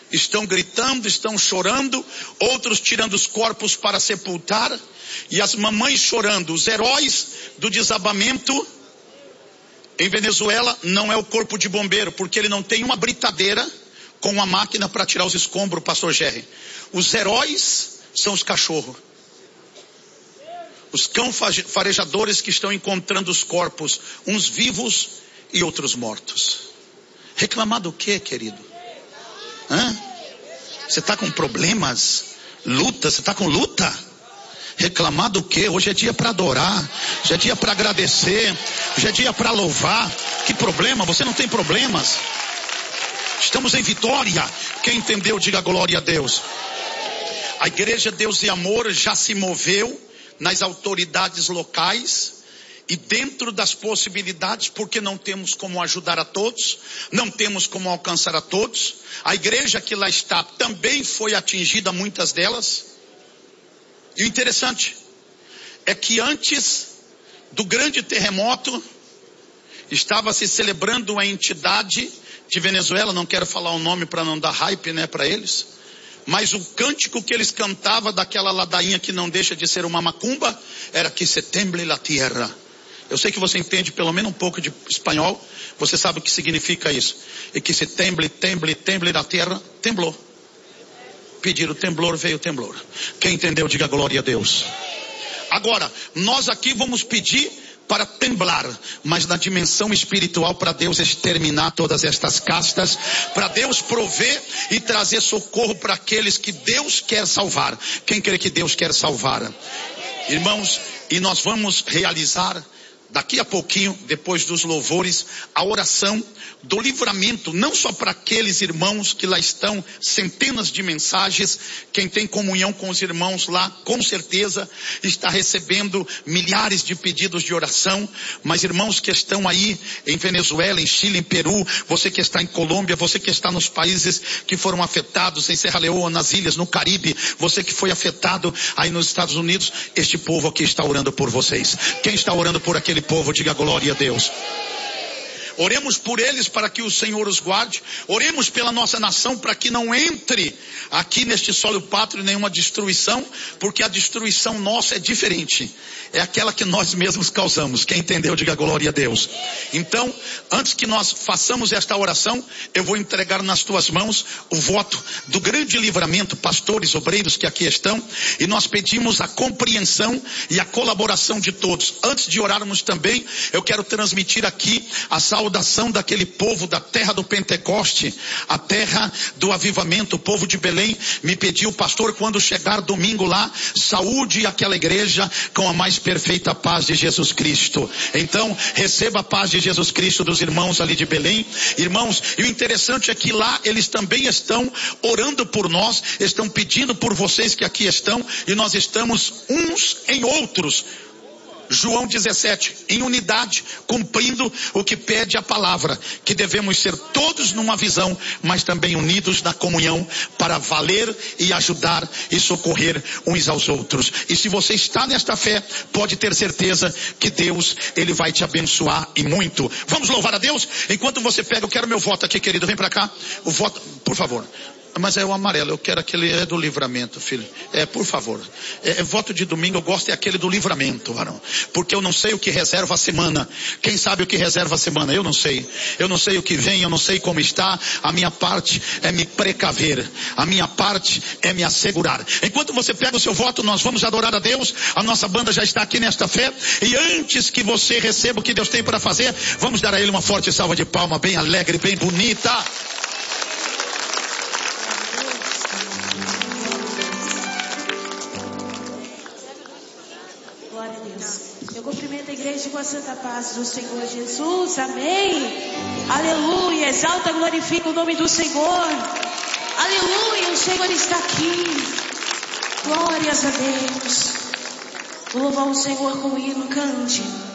estão gritando, estão chorando, outros tirando os corpos para sepultar, e as mamães chorando. Os heróis do desabamento em Venezuela não é o corpo de bombeiro, porque ele não tem uma britadeira com uma máquina para tirar os escombros, pastor Jerry. Os heróis são os cachorros, os cão farejadores que estão encontrando os corpos, uns vivos e outros mortos. Reclamar do quê, querido? Você está com problemas? Luta? Você está com luta? Reclamar do quê? Hoje é dia para adorar, hoje é dia para agradecer, hoje é dia para louvar. Que problema? Você não tem problemas. Estamos em vitória. Quem entendeu, diga glória a Deus. A igreja Deus e Amor já se moveu nas autoridades locais e dentro das possibilidades, porque não temos como ajudar a todos, não temos como alcançar a todos. A igreja que lá está também foi atingida, muitas delas. E o interessante é que antes do grande terremoto estava se celebrando a entidade de Venezuela, não quero falar o nome para não dar hype, para eles, mas o cântico que eles cantavam daquela ladainha que não deixa de ser uma macumba, era que se temble la tierra. Eu sei que você entende pelo menos um pouco de espanhol, você sabe o que significa isso. E que se temble, temble, temble la tierra, temblou. Pediram temblor, veio temblor. Quem entendeu, diga glória a Deus. Agora, nós aqui vamos pedir para temblar, mas na dimensão espiritual, para Deus exterminar todas estas castas, para Deus prover e trazer socorro para aqueles que Deus quer salvar. Quem crê que Deus quer salvar? Irmãos, e nós vamos realizar daqui a pouquinho, depois dos louvores, a oração do livramento, não só para aqueles irmãos que lá estão, centenas de mensagens. Quem tem comunhão com os irmãos lá, com certeza está recebendo milhares de pedidos de oração, mas irmãos que estão aí em Venezuela, em Chile, em Peru, você que está em Colômbia, você que está nos países que foram afetados, em Serra Leoa, nas ilhas, no Caribe, você que foi afetado aí nos Estados Unidos, este povo aqui está orando por vocês. Quem está orando por aquele povo, diga glória a Deus. Oremos por eles para que o Senhor os guarde. Oremos pela nossa nação para que não entre aqui neste solo pátrio nenhuma destruição, porque a destruição nossa é diferente. É aquela que nós mesmos causamos. Quem entendeu, diga glória a Deus. Então, antes que nós façamos esta oração, eu vou entregar nas tuas mãos o voto do grande livramento, pastores, obreiros que aqui estão, e nós pedimos a compreensão e a colaboração de todos. Antes de orarmos também, eu quero transmitir aqui a saudação daquele povo da terra do Pentecoste, a terra do avivamento. O povo de Belém me pediu, pastor, quando chegar domingo lá, saúde aquela igreja com a mais perfeita paz de Jesus Cristo. Então, receba a paz de Jesus Cristo dos irmãos ali de Belém. Irmãos, e o interessante é que lá eles também estão orando por nós, estão pedindo por vocês que aqui estão, e nós estamos uns em outros. João 17, em unidade, cumprindo o que pede a palavra, que devemos ser todos numa visão, mas também unidos na comunhão, para valer e ajudar e socorrer uns aos outros. E se você está nesta fé, pode ter certeza que Deus, Ele vai te abençoar e muito. Vamos louvar a Deus? Enquanto você pega, eu quero meu voto aqui, querido, vem para cá, o voto, por favor. Mas é o amarelo, eu quero aquele do livramento, filho. Por favor. Voto de domingo, eu gosto é aquele do livramento, varão. Porque eu não sei o que reserva a semana. Quem sabe o que reserva a semana? Eu não sei. Eu não sei o que vem, eu não sei como está. A minha parte é me precaver. A minha parte é me assegurar. Enquanto você pega o seu voto, nós vamos adorar a Deus. A nossa banda já está aqui nesta fé. E antes que você receba o que Deus tem para fazer, vamos dar a Ele uma forte salva de palma, bem alegre, bem bonita. Eu cumprimento a igreja com a santa paz do Senhor Jesus, amém, aleluia, exalta, glorifica o nome do Senhor, aleluia, o Senhor está aqui, glórias a Deus. Vou louvar o Senhor com o hino, cante.